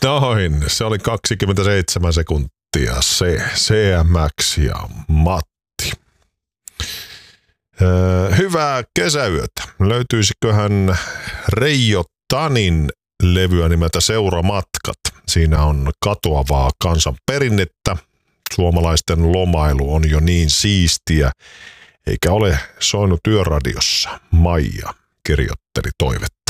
Noin, se oli 27 sekuntia se CMX ja Matti. Hyvää kesäyötä. Löytyisiköhän Reijo Tanin levyä nimeltä Seuramatkat? Siinä on katoavaa kansanperinnettä. Suomalaisten lomailu on jo niin siistiä, eikä ole soinut yöradiossa. Maija kirjoitteli toivetta.